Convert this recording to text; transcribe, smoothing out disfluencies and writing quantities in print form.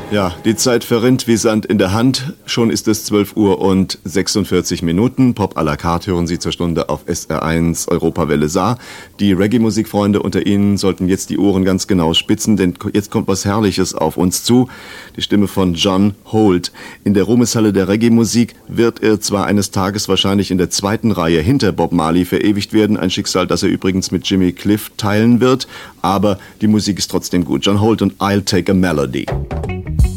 Ja, die Zeit verrinnt wie Sand in der Hand. Schon ist es 12 Uhr und 46 Minuten. Pop à la carte hören Sie zur Stunde auf SR1 Europawelle Saar. Die Reggae-Musikfreunde unter Ihnen sollten jetzt die Ohren ganz genau spitzen, denn jetzt kommt was Herrliches auf uns zu. Die Stimme von John Holt. In der Ruhmeshalle der Reggae-Musik wird er zwar eines Tages wahrscheinlich in der zweiten Reihe hinter Bob Marley verewigt werden, ein Schicksal, das er übrigens mit Jimmy Cliff teilen wird, aber die Musik ist trotzdem gut. John Holt und I'll Take a Melody.